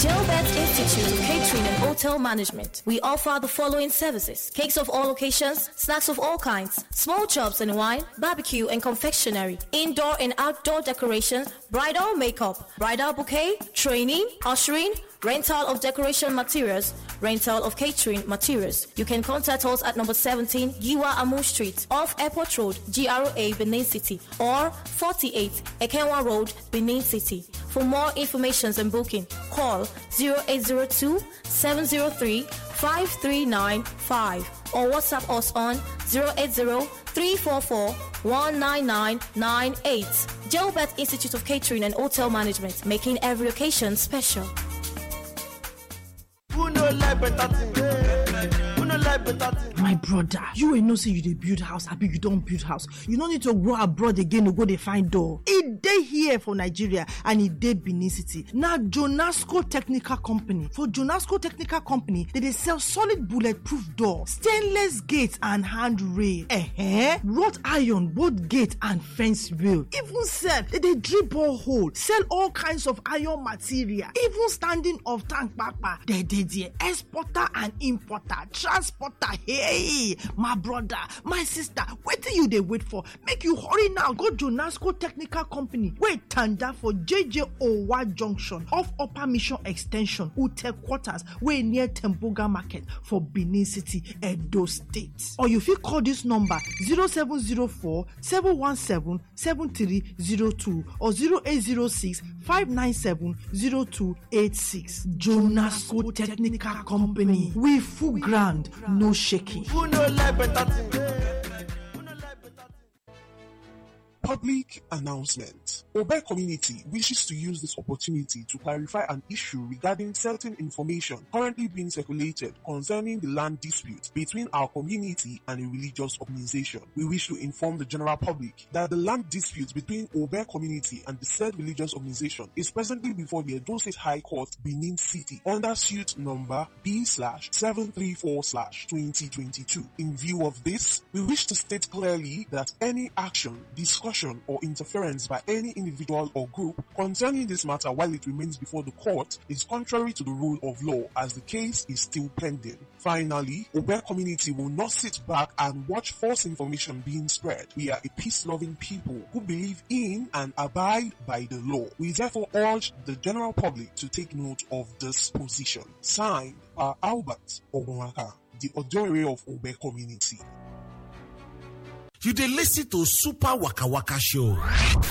Gelbert Institute of Catering and Hotel Management. We offer the following services: cakes of all occasions, snacks of all kinds, small chops and wine, barbecue and confectionery, indoor and outdoor decorations, bridal makeup, bridal bouquet, training, ushering, rental of decoration materials, rental of catering materials. You can contact us at number 17 Giwa Amu Street off Airport Road, GRA, Benin City, or 48 Ekenwa Road, Benin City. For more information and booking, call 0802 703 5395 or WhatsApp us on 080 344 19998. Gelbert Institute of Catering and Hotel Management, making every occasion special. My brother, you ain't no say you dey build house, abi you don't build house. You no need to go abroad again to go dey find door. It dey here for Nigeria and it dey Benin City. Now Jonasco Technical Company. For Jonasco Technical Company, they sell solid bulletproof door, stainless gates and handrail. Wrought iron, both gate and fence rail. Even sell, they drill borehole, sell all kinds of iron material. Even standing of tank papa. They exporter and importer, transporter. Hey, my brother, my sister, what do you wait for? Make you hurry now. Go Jonasco Technical Company. Wait, tanda for JJ Owa Junction off Upper Mission Extension, Ute Quarters, way near Temboga Market for Benin City, Edo State. Or you fit call this number 0704 717 7302 or 0806 597 0286. Jonasco Technical Company. We full ground, no shaking. Public announcement. Obe community wishes to use this opportunity to clarify an issue regarding certain information currently being circulated concerning the land dispute between our community and a religious organization. We wish to inform the general public that the land dispute between Obe community and the said religious organization is presently before the Edo State High Court, Benin City, under suit number B/734/2022. In view of this, we wish to state clearly that any action, discussion, or interference by any individual or group concerning this matter while it remains before the court is contrary to the rule of law, as the case is still pending. Finally, Obe community will not sit back and watch false information being spread. We are a peace-loving people who believe in and abide by the law. We therefore urge the general public to take note of this position. Signed, Albert Ogunwaka, the Odore of Obe community. You dey listen to Super Waka Waka Show.